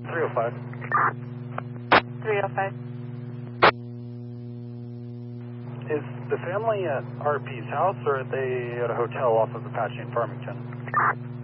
305. 305. Is the family at RP's house or are they at a hotel off of Apache in Farmington?